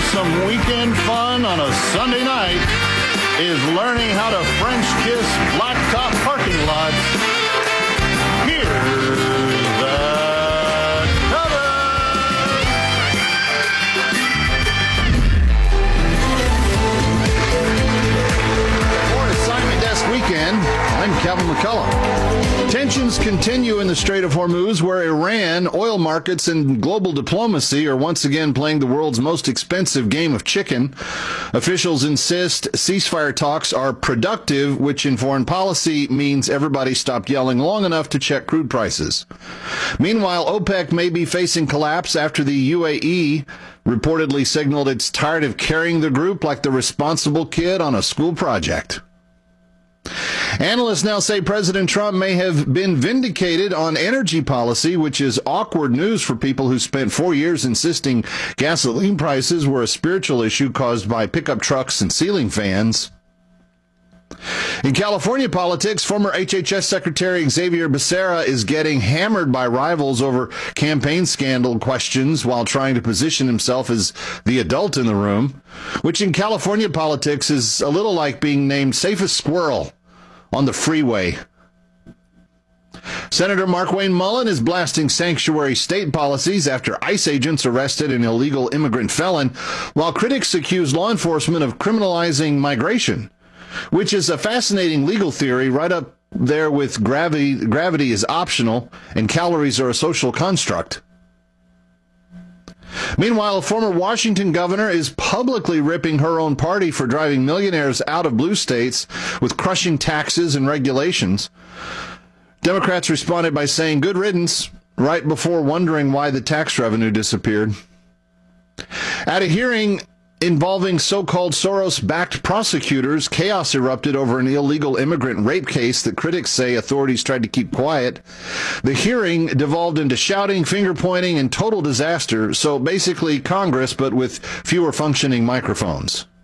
some weekend fun on a Sunday night is learning how to French kiss blacktop parking lots. Here's the cover. For Assignment Desk Weekend, I'm Calvin McCullough. Tensions continue in the Strait of Hormuz, where Iran, oil markets, and global diplomacy are once again playing the world's most expensive game of chicken. Officials insist ceasefire talks are productive, which in foreign policy means everybody stopped yelling long enough to check crude prices. Meanwhile, OPEC may be facing collapse after the UAE reportedly signaled it's tired of carrying the group like the responsible kid on a school project. Analysts now say President Trump may have been vindicated on energy policy, which is awkward news for people who spent 4 years insisting gasoline prices were a spiritual issue caused by pickup trucks and ceiling fans. In California politics, former HHS Secretary Xavier Becerra is getting hammered by rivals over campaign scandal questions while trying to position himself as the adult in the room, which in California politics is a little like being named safest squirrel on the freeway. Senator Markwayne Mullin is blasting sanctuary state policies after ICE agents arrested an illegal immigrant felon, while critics accuse law enforcement of criminalizing migration, which is a fascinating legal theory right up there with gravity is optional and calories are a social construct. Meanwhile, a former Washington governor is publicly ripping her own party for driving millionaires out of blue states with crushing taxes and regulations. Democrats responded by saying good riddance right before wondering why the tax revenue disappeared. At a hearing involving so-called Soros-backed prosecutors, chaos erupted over an illegal immigrant rape case that critics say authorities tried to keep quiet. The hearing devolved into shouting, finger-pointing, and total disaster, so basically Congress, but with fewer functioning microphones.